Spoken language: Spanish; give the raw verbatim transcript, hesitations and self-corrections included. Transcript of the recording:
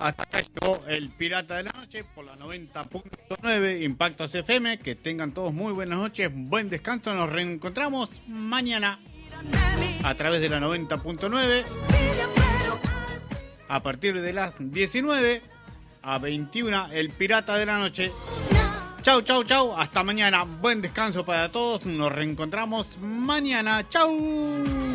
Hasta acá llegó el Pirata de la Noche por la noventa punto nueve Impactos F M. Que tengan todos muy buenas noches, buen descanso. Nos reencontramos mañana a través de la noventa punto nueve a partir de las diecinueve a veintiuna, el Pirata de la Noche. Chau, chau, chau. Hasta mañana. Buen descanso para todos. Nos reencontramos mañana. Chau.